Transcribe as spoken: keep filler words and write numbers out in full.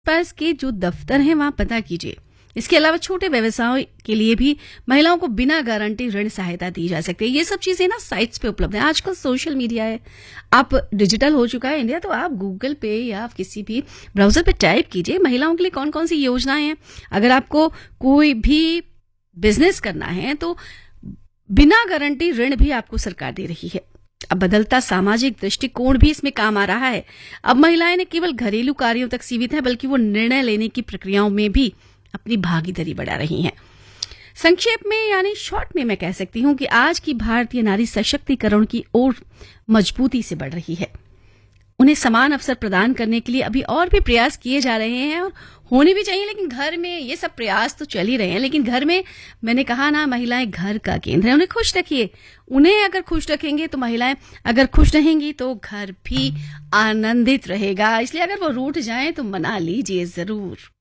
पास के जो दफ्तर हैं वहां पता कीजिए। इसके अलावा छोटे व्यवसायों के लिए भी महिलाओं को बिना गारंटी ऋण सहायता दी जा सकती है। ये सब चीजें ना साइट्स पे उपलब्ध है। आजकल सोशल मीडिया है, आप डिजिटल हो चुका है इंडिया, तो आप गूगल पे या आप किसी भी ब्राउजर पे टाइप कीजिए महिलाओं के लिए कौन कौन सी योजनाएं हैं। अगर आपको कोई भी बिजनेस करना है तो बिना गारंटी ऋण भी आपको सरकार दे रही है। अब बदलता सामाजिक दृष्टिकोण भी इसमें काम आ रहा है। अब महिलाएं न केवल घरेलू कार्यों तक सीमित है, बल्कि वो निर्णय लेने की प्रक्रियाओं में भी अपनी भागीदारी बढ़ा रही हैं। संक्षेप में यानी शॉर्ट में मैं कह सकती हूं कि आज की भारतीय नारी सशक्तिकरण की ओर मजबूती से बढ़ रही है। उन्हें समान अवसर प्रदान करने के लिए अभी और भी प्रयास किए जा रहे हैं और होने भी चाहिए, लेकिन घर में ये सब प्रयास तो चल ही रहे हैं। लेकिन घर में मैंने कहा ना, महिलाएं घर का केंद्र है। उन्हें खुश रखिए। उन्हें अगर खुश रखेंगे तो महिलाएं अगर खुश रहेंगी तो घर भी आनंदित रहेगा। इसलिए अगर वो रूठ जाएं तो मना लीजिए जरूर।